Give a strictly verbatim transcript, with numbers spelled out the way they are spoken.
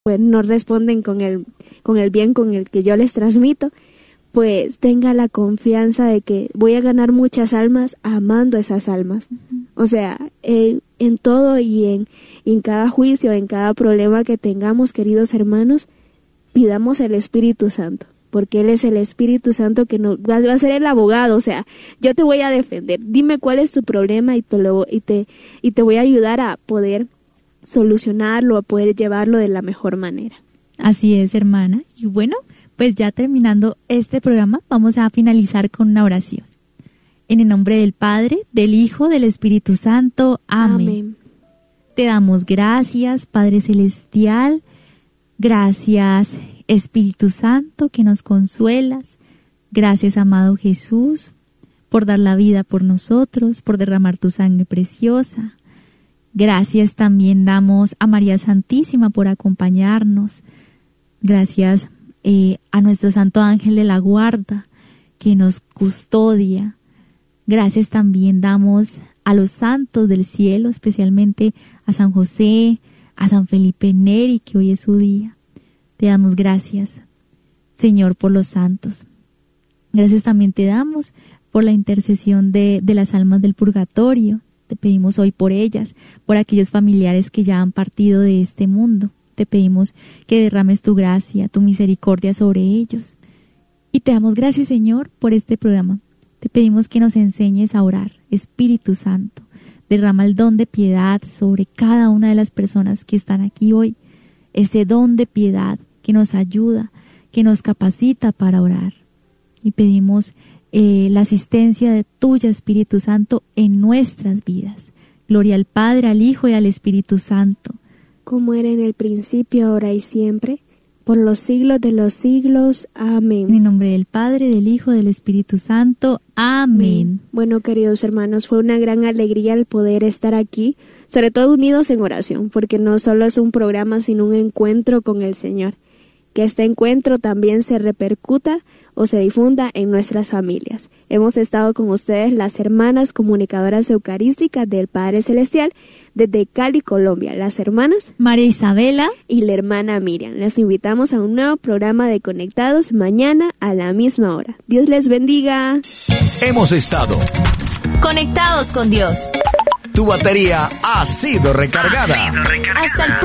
pues no responden con el, con el bien con el que yo les transmito, pues tenga la confianza de que voy a ganar muchas almas amando esas almas. Uh-huh. O sea, eh, en todo y en, en cada juicio, en cada problema que tengamos, queridos hermanos, pidamos el Espíritu Santo, porque Él es el Espíritu Santo que nos va, va a ser el abogado. O sea, yo te voy a defender, dime cuál es tu problema y te, lo, y te, y te voy a ayudar a poder solucionarlo, a poder llevarlo de la mejor manera. Así es, hermana. Y bueno, pues ya terminando este programa, vamos a finalizar con una oración. En el nombre del Padre, del Hijo, del Espíritu Santo. Amén. Amén. Te damos gracias, Padre Celestial. Gracias, Espíritu Santo, que nos consuelas. Gracias, amado Jesús, por dar la vida por nosotros, por derramar tu sangre preciosa. Gracias también damos a María Santísima por acompañarnos. Gracias eh, a nuestro Santo Ángel de la Guarda, que nos custodia. Gracias también damos a los santos del cielo, especialmente a San José, a San Felipe Neri, que hoy es su día. Te damos gracias, Señor, por los santos. Gracias también te damos por la intercesión de, de las almas del purgatorio. Te pedimos hoy por ellas, por aquellos familiares que ya han partido de este mundo. Te pedimos que derrames tu gracia, tu misericordia sobre ellos. Y te damos gracias, Señor, por este programa. Te pedimos que nos enseñes a orar. Espíritu Santo, derrama el don de piedad sobre cada una de las personas que están aquí hoy. Ese don de piedad que nos ayuda, que nos capacita para orar. Y pedimos eh, la asistencia de tuya, Espíritu Santo, en nuestras vidas. Gloria al Padre, al Hijo y al Espíritu Santo. Como era en el principio, ahora y siempre, por los siglos de los siglos. Amén. En el nombre del Padre, del Hijo, del Espíritu Santo. Amén. Bueno, queridos hermanos, fue una gran alegría el poder estar aquí, sobre todo unidos en oración, porque no solo es un programa, sino un encuentro con el Señor. Que este encuentro también se repercuta o se difunda en nuestras familias. Hemos estado con ustedes las hermanas comunicadoras eucarísticas del Padre Celestial desde Cali, Colombia, las hermanas María Isabela y la hermana Miriam. Les invitamos a un nuevo programa de Conectados mañana a la misma hora. Dios les bendiga. Hemos estado conectados con Dios. Tu batería ha sido recargada. Ha sido recargada. Hasta el